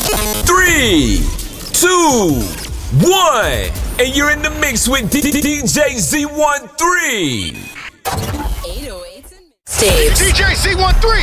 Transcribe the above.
3, 2, 1, and you're in the mix with DJ Z13. 808s and mixtapes. DJ Z13.